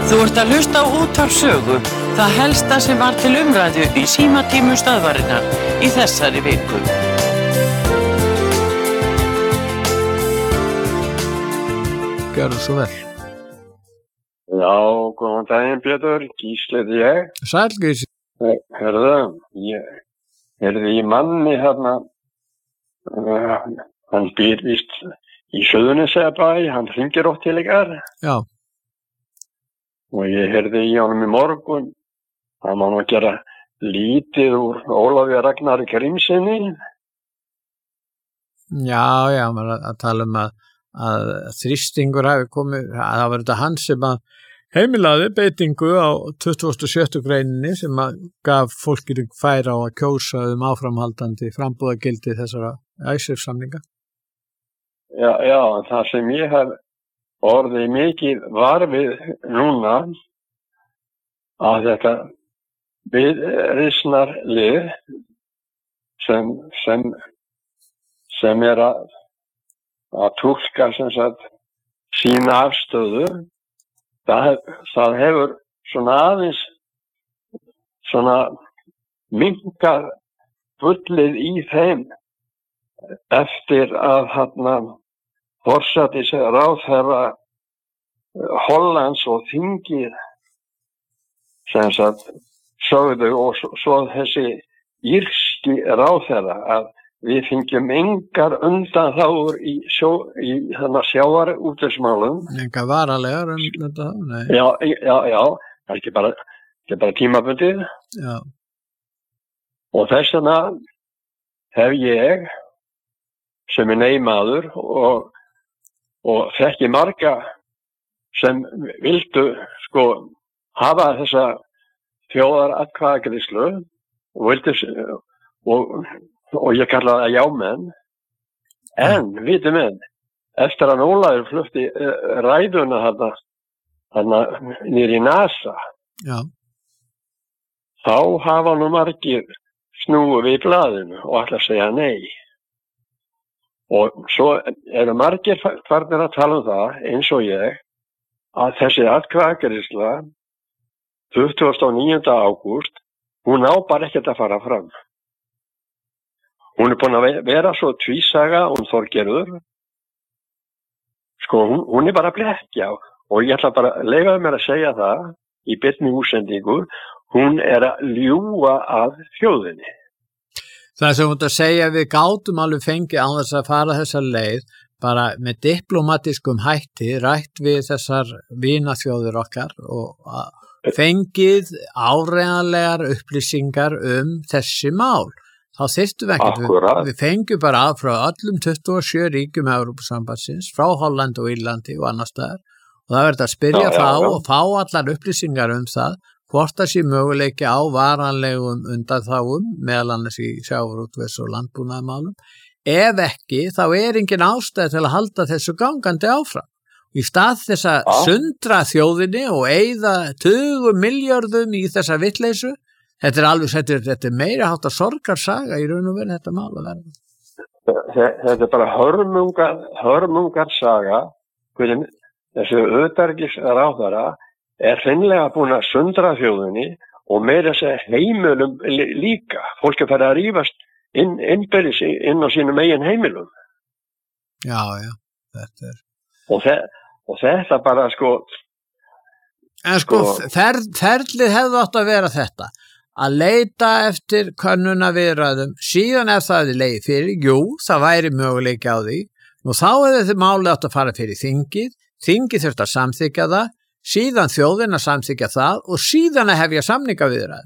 Þú ert að hlusta á Útvarp Sögu, það helsta sem var til umræðu í símatímum stöðvarinnar í þessari viku. Gjörðu svo vel. Já, góðan daginn Pétur, Gísli heiti ég. Sæll Gísli. Heyrðu í manni hérna, hann býr víst í Suðurnesjabæ, hann hringir oft til ykkar. Já. Og ég heyrði í honum í morgun, hann má nú gera lítið úr Ólafi Ragnari Grímssyni. Já, maður að tala að þrýstingur hafi komið, það var þetta hann sem að heimilaði beitingu á 27. greininni sem að gaf fólkinu færa á að kjósa áframhaldandi frambúðagildi þessara Icesave-samninga. Já, en það sem ég hef orðið mikið var við núna að þetta viðreisnarlið sem er að túlka sem sagt sína afstöðu, það hefur svona aðeins svona minnkað bullið í þeim eftir að forsætisráðherra Hollands og þingið sem sagt sögðu og svo þessi írski ráðherra að við fengjum engar undanþágur í sjávarútvegsmálum. Engar varalegar þetta? Nei. Já, það er ekki bara tímabundið. Já. Og þess vegna hef ég sem er neymaður og þekki marga sem vildu hafa þessa þjóðaratkvæðagreiðslu og ég kalla það jámenn, en vitum menn, eftir að Ólafur flutti ræðuna þarna niður í NASA, já. Þá hafa nú margir snúið við blaðinu og ætla að segja nei. Og svo eru margir farnir að tala það, eins og ég, að þessi atkvæðagreiðsla 29. ágúst, hún á bara ekkert að fara fram. Hún er búin að vera svo tvísaga Þorgerður. Hún er bara að blekkja og ég ætla bara að leyfa mér að segja það í beinni útsendingu, hún er að ljúga að þjóðinni. Það sem þú segja við gátum alveg fengið án þess að fara þessa leið bara með diplomatískum hætti rætt við þessar vinaþjóðir okkar og fengið áreiðanlegar upplýsingar þessi mál. Þá þyrftum við ekkert, við fengjum bara frá öllum 27 ríkjum Evrópusambandsins, frá Holland og Írlandi og annar staðar og það verður að spyrja og fá allar upplýsingar það hvort það sé möguleiki á varanlegum undanþágum, meðal annars í sjávarútvegs- og landbúnaðarmálum. Ef ekki, þá er engin ástæða til að halda þessu gangandi áfram. Í stað þess að sundra þjóðinni og eyða tugum milljörðum í þessa vitleysu, þetta er meira hátt að sorgarsaga í raun og veru þetta mál að verða. Þetta er bara hörmungar saga, hvernig þessi utanríkisráðherra er hreinlega búin að sundra þjóðinni og meira að segja heimilum líka. Fólk er farið að rífast innbyrðis inn á sínum eigin heimilum. Já, þetta er. Og þetta bara En ferlið hefði átt að vera þetta. Að leita eftir könnunarviðræðum, síðan ef það er leið fyrir, það væri möguleiki á því. Nú þá hefði þið málið átt að fara fyrir þingið þurft að samþykkja það, síðan þjóðin að samþykkja það og síðan að hefja samningaviðræður.